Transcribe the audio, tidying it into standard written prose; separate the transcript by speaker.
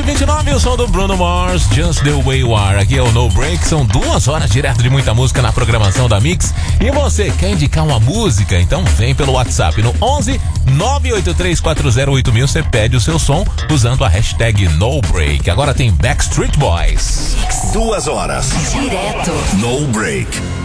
Speaker 1: 10h29, o som do Bruno Mars, Just The Way You Are. Aqui é o No Break, são 2 horas direto de muita música na programação da Mix. E você quer indicar uma música? Então vem pelo WhatsApp no 11 983408000. Você pede o seu som usando a hashtag No Break. Agora tem Backstreet Boys.
Speaker 2: 2 horas
Speaker 3: direto
Speaker 2: No Break.